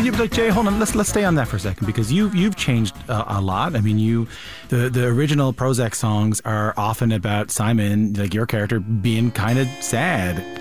Like Jay, hold on. Let's stay on that for a second, because you've changed a lot. I mean, the original Prozac songs are often about Simon, like your character, being kind of sad.